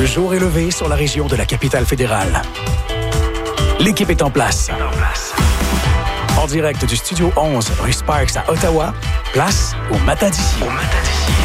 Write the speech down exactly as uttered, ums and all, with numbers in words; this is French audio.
Le jour est levé sur la région de la capitale fédérale. L'équipe est en place. En direct du Studio onze, rue Sparks à Ottawa, place au Matin d'ici.